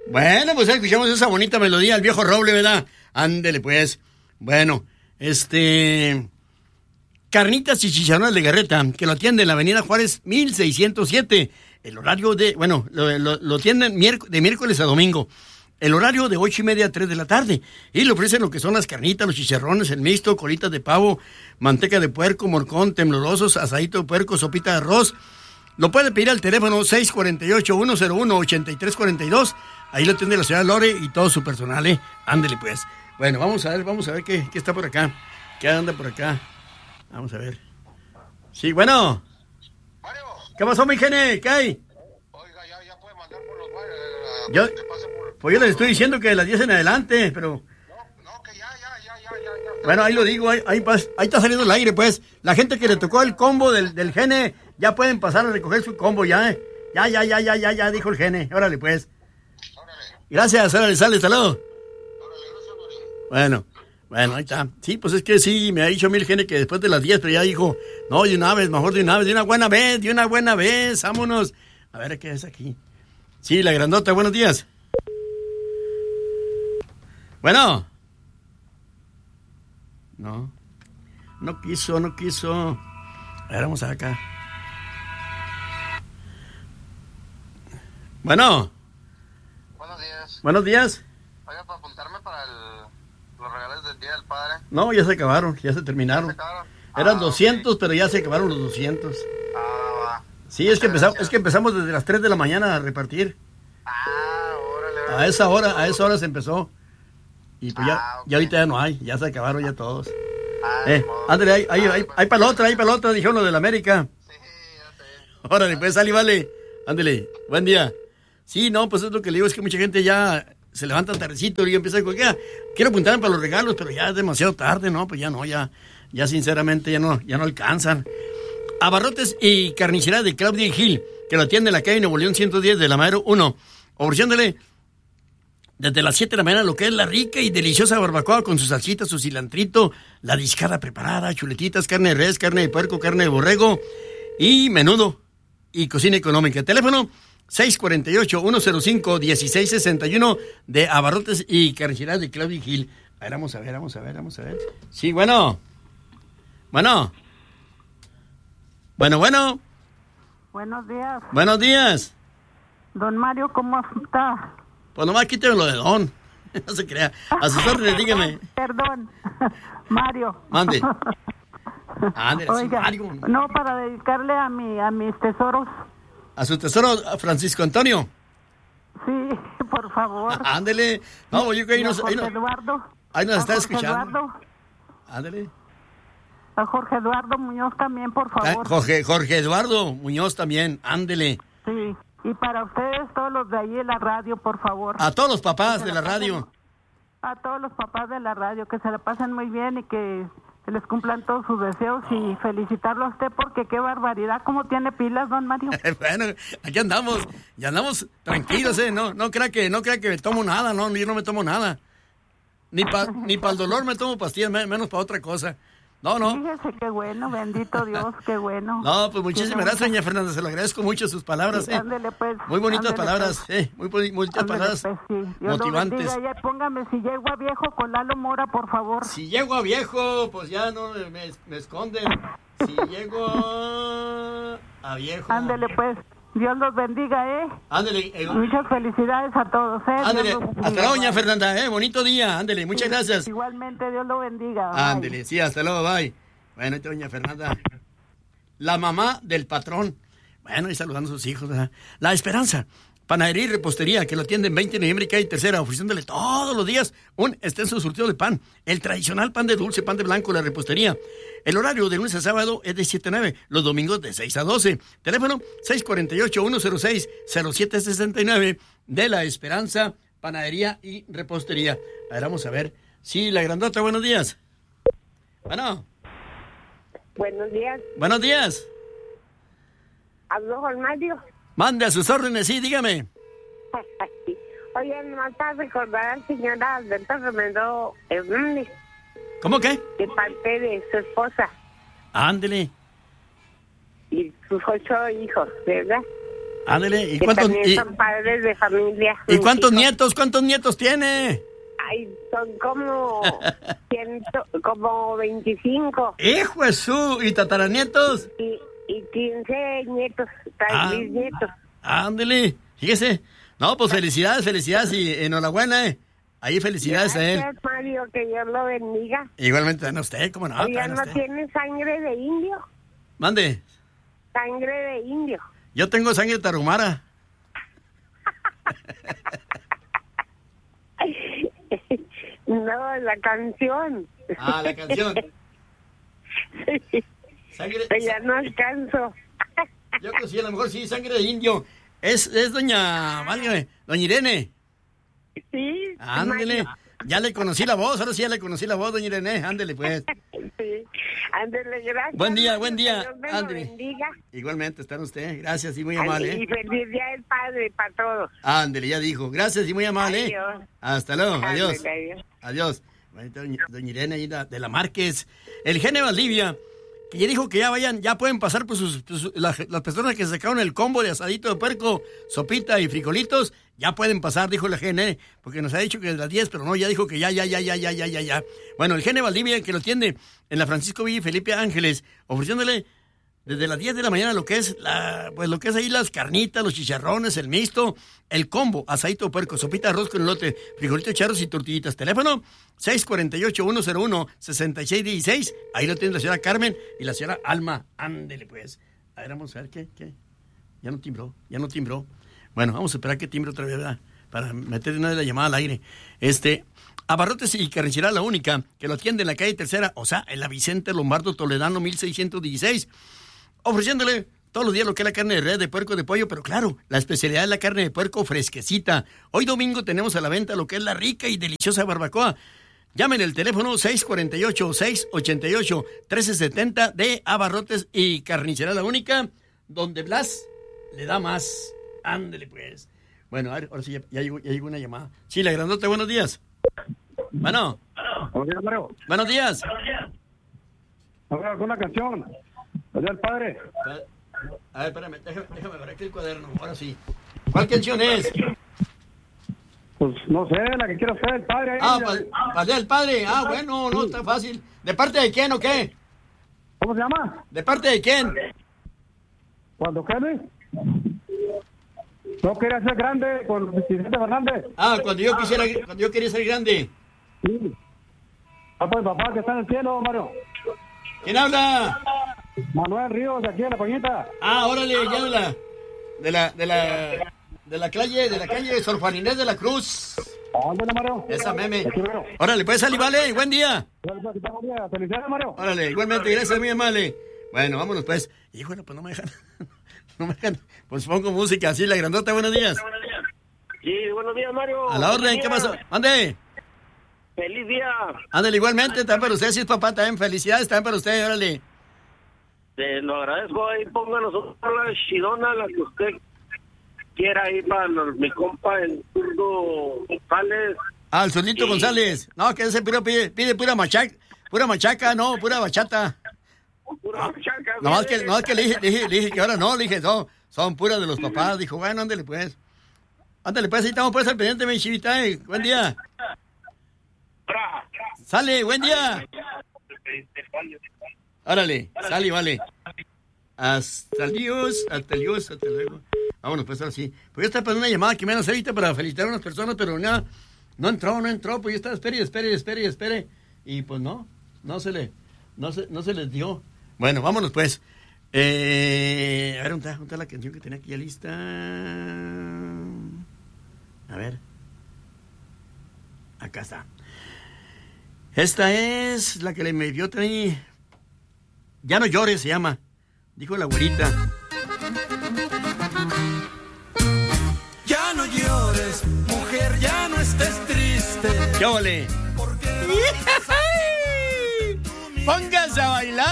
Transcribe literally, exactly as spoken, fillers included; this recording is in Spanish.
Bueno, pues escuchamos esa bonita melodía, el viejo roble, ¿verdad? Ándele, pues. Bueno, este... Carnitas y chicharrones de Garreta, que lo atiende en la avenida Juárez mil seiscientos siete. El horario de... Bueno, lo, lo, lo atienden miérc- de miércoles a domingo. El horario de ocho y media a tres de la tarde. Y le ofrecen lo que son las carnitas, los chicharrones, el mixto, colitas de pavo, manteca de puerco, morcón, temblorosos, asadito de puerco, sopita de arroz. Lo puede pedir al teléfono seis cuatro ocho, uno cero uno, ocho tres cuatro dos. Ahí lo atiende la señora Lore y todo su personal, ¿eh? Ándele, pues. Bueno, vamos a ver, vamos a ver qué, qué está por acá. ¿Qué anda por acá? Vamos a ver. Sí, bueno. Mario. ¿Qué pasó, mi gene? ¿Qué hay? Oiga, ya, ya puede mandar por los bares. Uh, Yo, por... pues yo les estoy diciendo que de las diez en adelante, pero... No, no, que ya, ya, ya, ya, ya. Bueno, ahí lo digo, ahí, ahí, pas, ahí está saliendo el aire, pues. La gente que le tocó el combo del, del gene, ya pueden pasar a recoger su combo, ya, ¿eh? Ya, ya, ya, ya, ya, ya, dijo el gene. Órale, pues. Órale. Gracias, órale, sale, hasta luego. Órale, gracias, Mario. Bueno, bueno, ahí está. Sí, pues es que sí, me ha dicho mil gene que después de las diez, pero ya dijo, no, de una vez, mejor de una vez, de una buena vez, de una buena vez, vámonos. A ver qué es aquí. Sí, la grandota, buenos días. Bueno. No. No quiso, no quiso. A ver, vamos a ver acá. Bueno. Buenos días. Buenos días. Oiga, para apuntarme para el, los regalos del Día del Padre. No, ya se acabaron, ya se terminaron. ¿Ya se acabaron? Eran Ah, doscientos, ok. pero ya se acabaron los doscientos. Ah, va. Sí, es que, Muchas empezamos, gracias. es que empezamos desde las tres de la mañana a repartir. Ah, órale, órale. A esa hora, a esa hora se empezó. Y pues ya, Ah, ok. ya ahorita ya no hay, ya se acabaron ya todos. Ah, Eh, ni modo. ándale, hay, hay, Ah, hay, pues, hay para la otra, hay para la otra, dijeron lo de la América. Sí, ya sé. Órale, pues, sale, vale. Ándale, buen día. Sí, no, pues es lo que le digo, es que mucha gente ya se levanta tardecito y empieza a decir, "Oiga, quiero apuntarme para los regalos, pero ya es demasiado tarde, ¿no? Pues ya no, ya, ya sinceramente ya no, ya no alcanzan. Abarrotes y carnicería de Claudia y Gil, que lo atiende en la calle Nuevo León ciento diez de la Madero uno, ofreciéndole desde las siete de la mañana lo que es la rica y deliciosa barbacoa con su salsita, su cilantrito, la discada preparada, chuletitas, carne de res, carne de puerco, carne de borrego y menudo y cocina económica. Teléfono seis cuatro ocho, uno cero cinco, uno seis seis uno de Abarrotes y carnicería de Claudia y Gil. A ver, vamos a ver, vamos a ver, vamos a ver. Sí, bueno. Bueno. Bueno, bueno. Buenos días. Buenos días. Don Mario, ¿cómo está? Pues nomás quíteme lo de don. No se crea. A sus órdenes, dígame. Perdón. Mario. Mande. Ándale, sí, Oiga, Mario. no, para dedicarle a mi, a mis tesoros. A su tesoro, a Francisco Antonio. Sí, por favor. Ándele. No, yo que ahí Y a nos, ahí Jorge nos, Eduardo. ahí nos a está Jorge escuchando. Eduardo, Ándele. a Jorge Eduardo Muñoz también, por Ah, favor. Jorge, Jorge Eduardo Muñoz también. Ándele. Sí. Y para ustedes, todos los de ahí en la radio, por favor. A todos los papás de la radio. A todos los papás de la radio, que se la pasen muy bien y que se les cumplan todos sus deseos y felicitarlo a usted porque qué barbaridad, cómo tiene pilas, don Mario. Bueno, aquí andamos. Y andamos tranquilos, ¿eh? No, no crea que, no crea que me tomo nada, no, yo no me tomo nada. Ni para ni pa el dolor me tomo pastillas, me- menos para otra cosa. No, no. Fíjese qué bueno, bendito Dios, qué bueno. No, pues muchísimas Qué gracias, doña Fernanda. Se lo agradezco mucho sus palabras, Sí, ¿eh? ándele, pues, Muy bonitas ándele, palabras, pues. ¿eh? Muy boni- bonitas Ándele, palabras pues, sí. Dios lo motivantes. bendiga. Ya póngame si llego a viejo con Lalo Mora, por favor. Si llego a viejo, pues ya no me, me esconden. Si llego a viejo. Ándele, pues. Dios los bendiga, ¿eh? Ándele, eh, Muchas felicidades a todos, ¿eh? Dios ándele. los bendiga. Hasta luego, doña Bye. Fernanda, ¿eh? Bonito día, ándele. Muchas gracias. Igualmente, Dios lo bendiga. Bye. Ándele, sí, hasta luego, bye. Bueno, esta doña Fernanda, la mamá del patrón. Bueno, y saludando a sus hijos, ¿verdad? La Esperanza, panadería y repostería, que lo atienden veinte de noviembre y calle Tercera, ofreciéndole todos los días un extenso surtido de pan. El tradicional pan de dulce, pan de blanco, la repostería. El horario de lunes a sábado es de siete a nueve, los domingos de seis a doce. Teléfono seis cuatro ocho, uno cero seis, cero siete seis nueve de La Esperanza, panadería y repostería. A ver, vamos a ver. Sí, la grandota, buenos días. Bueno. Buenos días, Buenos días. hablo con Mario. Mande a sus órdenes, sí, dígame. Oye, nomás para recordar al señor Alberto Romero Hernández, ¿Cómo que? de parte de su esposa Ándele. y sus ocho hijos, ¿verdad? Ándele, ¿y que cuántos, también y, son padres de familia. ¿y cuántos hijos. nietos, cuántos nietos tiene? Ay, son como, ciento, como veinticinco. ¡Hijo de su! ¿Y tataranietos? Y, y quince nietos, Ah. mis nietos. Ándele, fíjese. No, pues felicidades, felicidades y enhorabuena, eh. Ahí felicidades a él. Gracias, Mario, que Dios lo bendiga. Igualmente también a usted, ¿cómo no? Oiga, También a ¿no usted. tiene sangre de indio? Mande, Sangre de indio. yo tengo sangre tarahumara. No, la canción. Ah, la canción. Sangre, Ya no alcanzo. yo creo que sí, a lo mejor sí, sangre de indio. Es, es doña, válgame, doña Irene. Sí. Ándele, Mario. ya le conocí la voz, ahora sí ya le conocí la voz, doña Irene, ándele pues. Sí. Ándele, gracias. Buen día, Mario, buen que día. Dios me lo Ándele. bendiga. Igualmente, está usted, gracias y muy Ay, amable. Y ¿eh? feliz día del padre para todos. Ándele, ya dijo, gracias y muy amable. ¿eh? Adiós. Hasta luego, adiós. Ándele, adiós. Adiós. Bonita doña, doña Irene ahí da- de la Márquez. El Gene Valdivia, que ya dijo que ya vayan, ya pueden pasar pues, sus, sus- las, las personas que sacaron el combo de asadito de puerco, sopita y frijolitos, ya pueden pasar, dijo la Gene, porque nos ha dicho que es las diez, pero no, ya dijo que ya, ya, ya, ya, ya, ya, ya, ya. Bueno, el Gene Valdivia, que lo atiende en la Francisco Villa y Felipe Ángeles, ofreciéndole desde las diez de la mañana lo que es la, pues lo que es ahí las carnitas, los chicharrones, el mixto, el combo, asadito de puerco, sopita de arroz con elote, frijolitos charros y tortillitas. Teléfono seis cuatro ocho, uno cero uno, seis seis uno seis. Ahí lo tiene la señora Carmen y la señora Alma. Ándele pues. A ver, vamos a ver qué, qué. Ya no timbró, ya no timbró. Bueno, vamos a esperar que timbre otra vez, ¿verdad? Para meter una de la llamada al aire. Este, Abarrotes y Carnicería La Única, que lo atiende en la calle Tercera, o sea, en la Vicente Lombardo Toledano mil seiscientos dieciséis. Ofreciéndole todos los días lo que es la carne de res, de puerco, de pollo, pero claro, la especialidad es la carne de puerco fresquecita. Hoy domingo tenemos a la venta lo que es la rica y deliciosa barbacoa. Llamen el teléfono seis cuatro ocho, seis ocho ocho, uno tres siete cero de Abarrotes y Carnicería La Única, donde Blas le da más. Ándele pues. Bueno, a ver, ahora sí ya, ya, llegó, ya llegó una llamada. Sí, la grandota, buenos días. Bueno. Buenos días, Mario. Buenos días. A ver, alguna canción. Adiós al padre. A ver, espérame, déjame, déjame ver aquí el cuaderno, ahora sí. ¿Cuál canción es? Pues no sé, la que quiero hacer, el padre. Ahí, Ah, ya- para del padre. Ah, bueno, no, está fácil. ¿De parte de quién o qué? ¿Cómo se llama? ¿De parte de quién? Cuando quede. No quería ser grande con Vicente Fernández. Ah, cuando yo quisiera, cuando yo quería ser grande. Sí. Ah, pues papá que está en el cielo, Mario. ¿Quién habla? Manuel Ríos, de aquí de La Coñita. Ah, órale, ya de la, de la, de la, de la calle, de la calle Sor Juan Inés de la Cruz. Ándale, Mario. Esa meme. Aquí veo. Órale, pues salir, vale, buen día. Felicidades, Mario. Órale, igualmente, gracias, muy amable. Bueno, vámonos pues. Híjole, pues no me dejan, no me dejan. Pues pongo música así, la grandota, buenos días. Sí, buenos días, Mario. A la orden, Buenos ¿qué días. pasó? Ande. Feliz día. Ándale, igualmente, también para usted, si es papá, también felicidades, también para usted, órale. Te lo agradezco. Ahí pónganos otra chidona, la que usted quiera, ahí para los- mi compa, el zurdo González. Ah, el Zurdito Sí. González. No, que ese puro pide, pide pura machaca, pura machaca, no, pura bachata. Pura chaca, No, más mire. que, no, es que le dije, le dije, le dije que ahora no, le dije, no, son puras de los papás. Dijo, bueno, ándale pues. Ándale pues, ahí estamos pues al pendiente, mi chivita, eh. Buen día. Sale, buen día. Órale, sale, vale. Hasta Dios, hasta Dios, hasta luego. Vámonos pues ahora sí. Pues yo estaba pasando una llamada que me van a hacer ahorita para felicitar a unas personas, pero no, no entró, no entró, pues yo estaba, espere, espere, espere, espere. Y pues no, no se le, no se, no se les dio. Bueno, vámonos pues. Eh, a ver, ¿dónde está, dónde está la canción que tenía aquí ya lista? A ver. Acá está. Esta es la que le me dio ahí. Ya no llores, se llama. Dijo la güerita. Ya no llores, mujer, ya no estés triste. ¡Qué ole! Pónganse a bailar.